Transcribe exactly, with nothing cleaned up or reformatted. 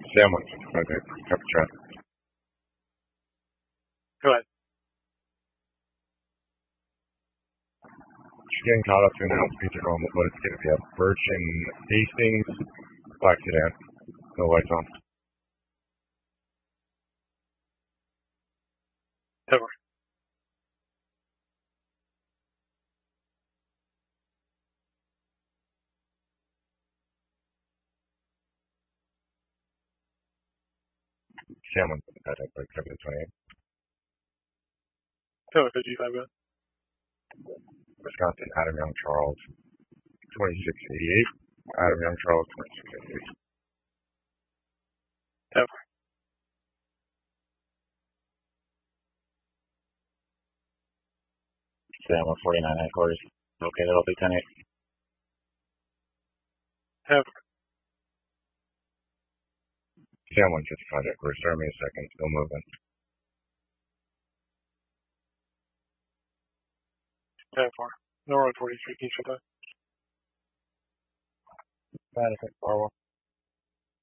Sam one fifty contact for cover chat. Go ahead. She's getting caught up to an altitude to normal, but it's going to be a Birch and Hastings, black sedan, no lights on. Over. Sam one fifty contact for cover twenty-eight. Over fifty-five, go ahead. Wisconsin, Adam Young Charles, twenty-six eighty-eight. Adam Young Charles, twenty-six eighty-eight. Over. Sam one forty-nine headquarters. Okay, that'll be ten eight. Over. Sam one fifty contact for start me a second, still moving. Over. No road forty-three, keep it that. Management, Farwell.